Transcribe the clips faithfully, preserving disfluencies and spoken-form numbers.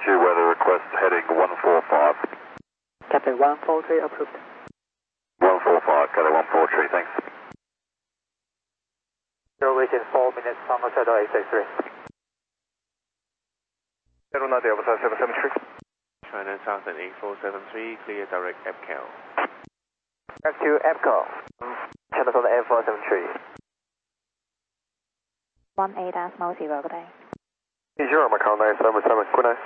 due weather request heading one four five. Cathay one four three approved. one four five, Cathay one four three, thanks. Zero within four minutes from Hotel eight six three. Zero nine Alpha seven seven three. China Southern eight four seven three, clear direct A P C A L. Back to A P C A L. China Southern eight four seven three. one eight decimal zero, good day. Zero, Macau nine seven seven, good night.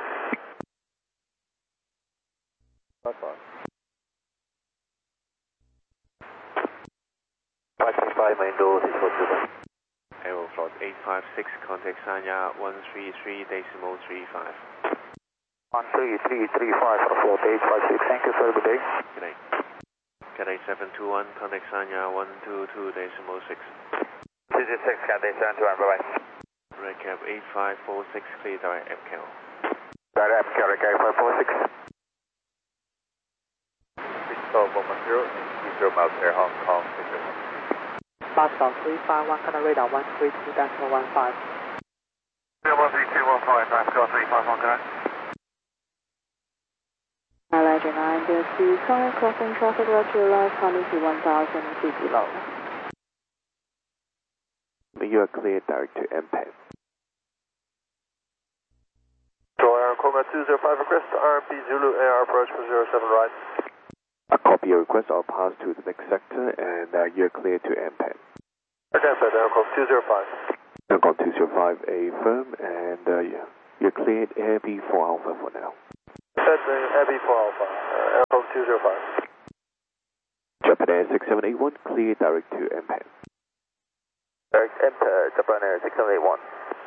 That's fine. five six five main doors is for two. Aeroflot eight five six, contact Sanya one three three decimal three five. one three three three five for float eight five six, thank you sir, good day. Good day. Cathay seven two one, contact Sanya one two two decimal six. two two six, Cathay seven two one, bye bye. Redcap eight five four six, clear direct A P C A L. Direct A P C A L, eight five four six. six twelve one one zero, zero miles air Hong Kong, six zero one. Moscow three five one, Canada radar one three two decimal one five. zero one three two one five, Moscow three five one, good night. Legend nine, the speed car crossing traffic roger left, honey to one thousand feet below. You are clear direct to M P A N. So Air Coma two zero five request, R B Zulu A R approach for zero seven right. A copy your request, I'll pass to the next sector and uh, you're clear to M P A N. Okay, so Air Coma two zero five. Air Coma two zero five, a firm, and uh, yeah, you're cleared Air B four Alpha for now. Set the Air B four Alpha, uh, Air Coma two zero five. Japan Air six seven eight one, clear direct to M P A N. Direct M P A N, Japan Air six seven eight one.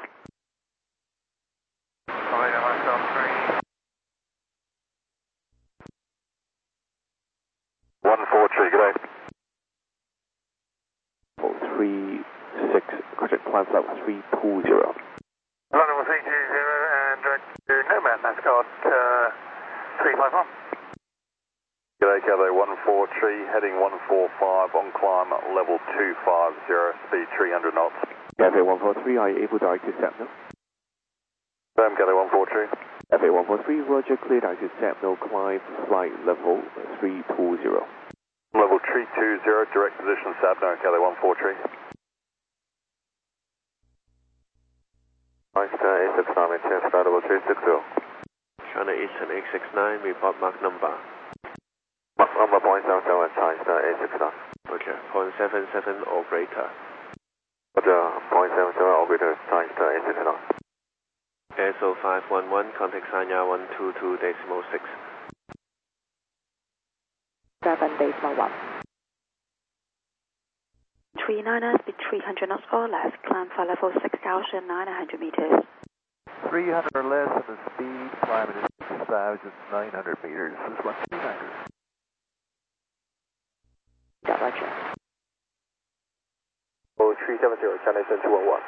Alright, Moscow three. one four three, good day. four three six, project climb flight three two zero. London three two zero and direct to Nomad, Mascot uh, three five one. G'day, Cathay one four three, heading one four five, on climb level two five zero, speed three hundred knots. Cathay one four three, are you able direct to Sapno? Firm, Cathay one four three. Cathay one four three, roger, clear direct to Sapno, climb flight level three two zero. Level three two zero, direct position Sabno, Cathay one four three. Nice, uh, eight six nine, maintain sky level three six zero. China Eastern eight six nine, report mark number. Mark number point seven seven, times uh, eight six nine. Okay, point seven seven or greater. Roger, point seven seven, operator, times uh, eight six nine. S O five one one, contact Sanya one two two decimal six. seven decimal one. three niner, speed three hundred knots or less, climb for level six thousand nine hundred meters. three hundred or less and the speed climbing is six thousand nine hundred meters. This is one three niner. Roger. Oh, three seven zero, China Eastern two one one.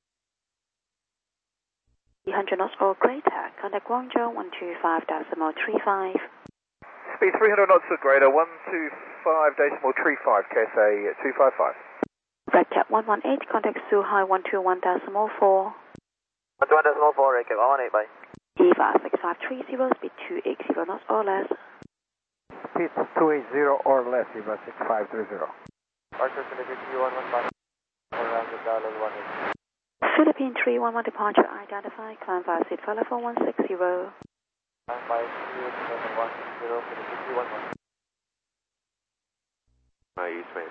three hundred knots or greater, contact Guangzhou one two five decimal three five. Speed three hundred knots or greater, one two five decimal three five, K S A two five five. Redcap one one eight, contact Suhai one two one decimal four. one two one decimal four, Redcap one one eight, bye. Eva six five three zero, speed two eighty knots or less. Speed two eighty or less, Eva six five three zero. Archer Philippine one one five, around the dollar one eight. Philippine three one one departure identified, climb via seat for level one six zero. nine five zero seven one zero, Philippine three one one. Hi, Eastman.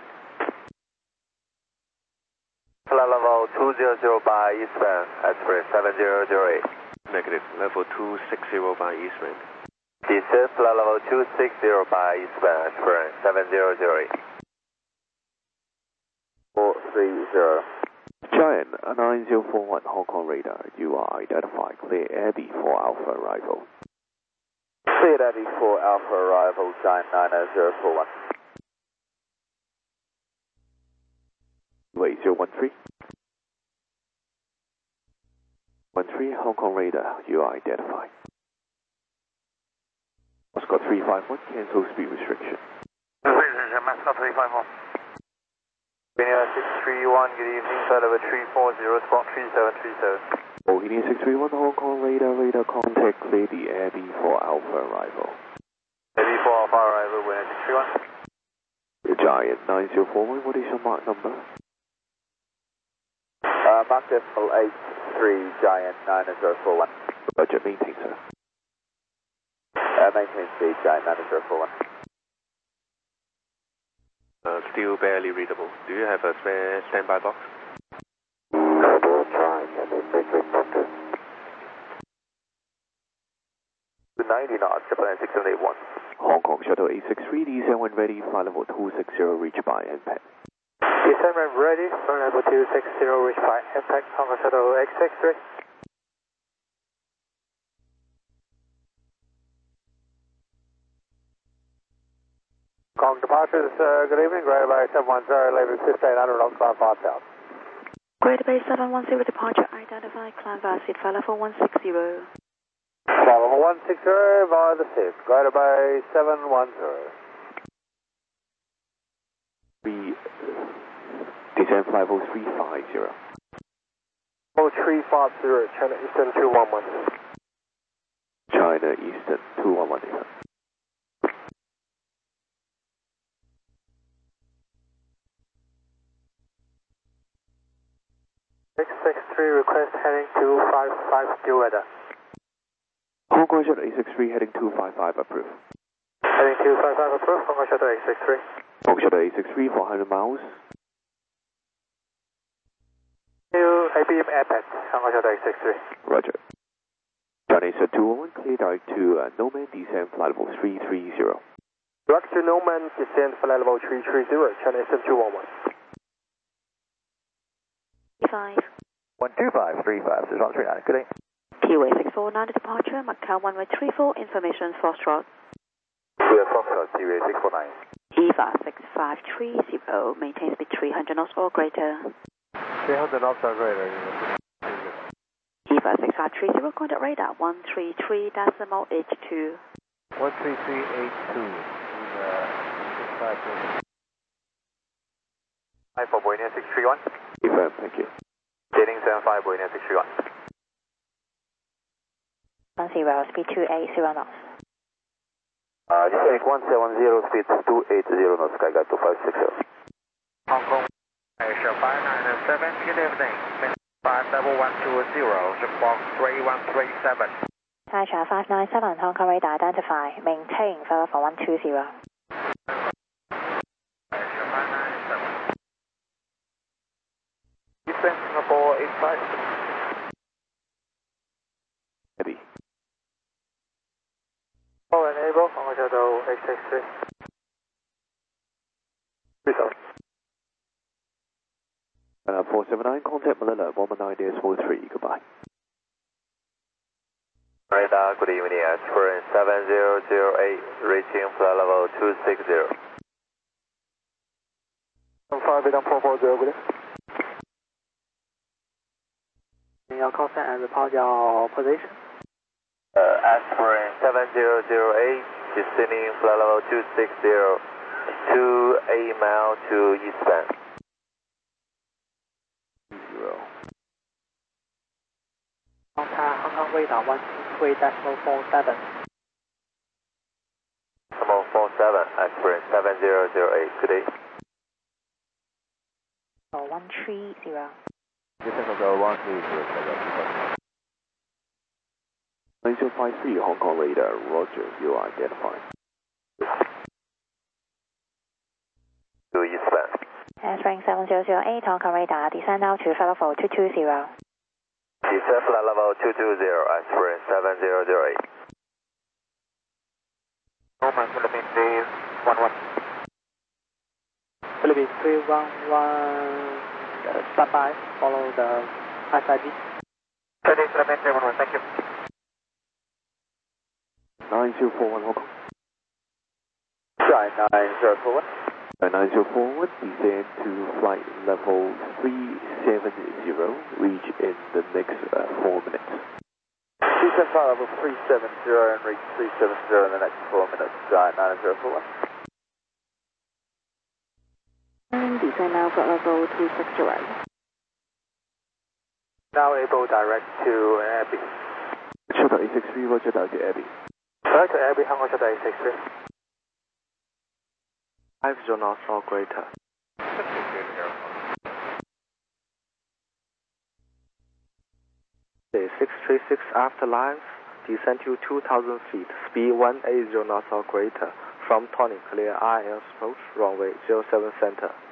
Flight level two zero zero by Eastman, Express seven zero zero eight. Negative, level two six zero by Eastman. Descent, flight level two six zero by Eastman, Express seven zero zero eight. four three zero. Giant nine zero four one, Hong Kong radar, you are identified, clear Air B four Alpha arrival. Clear Air B four Alpha arrival, Giant nine zero four one. Wait, zero one three. one three, Hong Kong radar, you are identified. Moscow three five one, cancel speed restriction. Mascot three five one. Bohemia six three one, good evening, flight level three four zero, squawk three seven three seven. Bohemia six three one, Hong Kong radar, radar contact, clear the air B for Alpha arrival. Air B for Alpha arrival, Bohemia six three one. Giant nine zero four one, what is your mark number? Uh, Mark Decimal eight three, Giant nine zero four one. Roger, maintain, sir. Uh, maintain speed, Giant nine zero four one. Uh, still barely readable. Do you have a spare standby box? ninety knots, Japan six seven eight one. Hong Kong Shuttle eight six three, descent when ready, flight level two six zero, reached by N P A C. Descent when ready, flight level two six zero, reached by N P A C, Hong Kong Shuttle eight six three. Hong Kong departures, uh, good evening, Greater Bay seven one zero, leaving fifteen hundred on climb five thousand. Greater Bay seven one zero departure identified, climb via seat flight level one six zero. Flight level one six zero via the SIP, Greater Bay seven one zero. Three, descent flight level three five zero. Oh, three five zero, China Eastern two one one. China Eastern two one one. six six three, request heading two five five, still weather. Hong Kong Shuttle eight six three, heading two five five, approved. Heading two five five, approved, Hong Kong Shuttle eight six three. Hong Kong Shuttle eight six three, four hundred miles. New A B M Apex, Hong Kong Shuttle eight six three. Roger. China Eastern two one one, clear direct to uh, Nomad, descent flight level three three zero. Direct to Nomad, descent flight level three three zero, China Eastern two one one. five. one two five three five, six one three nine, good day. Kiwi six four nine departure, Macau one way three four, information Foxtrot. We are Foxtrot, Kiwi six four nine. E V A six five three zero, maintain speed three hundred knots or greater. three hundred knots or greater. E V A six five three zero, contact radar one three three decimal H two. one three three eight two. Uh, six five three. Hi for Bohemia six three one. Confirm, thank you. Gaining seven five, Bohemia six three one. one zero, speed two eight zero knots. Uh, Descending one seven zero, speed two eight zero knots, Skyguide two five six zero. Hong Kong, Asia five nine seven, good evening. Five level one two zero, squawk three one three seven. Asia five nine seven, Hong Kong radar identify, maintain flight level one two zero. Asia five nine seven. Descent Singapore eight five. Ready. Oh, enable, Hong Kong Shuttle eight six three. Result. Uh, four seven nine, contact Manila, one one nine decimal three, goodbye. Radar, good evening, Experience seven zero zero eight, reaching flight level two six zero. five eight four four zero, good day. 你要 call sign and report your position. Uh, Aspirin seven zero zero eight, descending flight level two six zero, two eight mile to eastbound. Zero. Contact Hong Kong radar one two three decimal four seven. Decimal four seven, Aspirin seven zero zero eight, good day. Oh, one three zero. Descent of one three zero. nine zero five three, Hong Kong radar, roger, you are identified. To eastbound. Spring seven zero zero eight, Hong Kong radar, descend now to flight level two two zero. Descend flight level two two zero, Aspirin seven zero zero eight. Norman, Philippines three one one. Philippines three one one, uh, stand by, follow the S I D. Philippines three one one, thank you. nine zero four one, Hong Kong. Right, nine zero four one. nine zero four one, descend to flight level three seven zero, reach in the next uh, four minutes. Descend flight level three seven zero and reach three seven zero in the next four minutes. Right, nine zero four one. And descend descend now for level two six direct. Now able direct to Abbey. 出到 A six three, Roger, down to Abbey. Direct to Abbey, Hong Kong to A six three. five zero knots or greater. The six three six afterlife, descend to two thousand feet, speed one eighty knots or greater. From Tony, clear I L approach, runway zero seven center.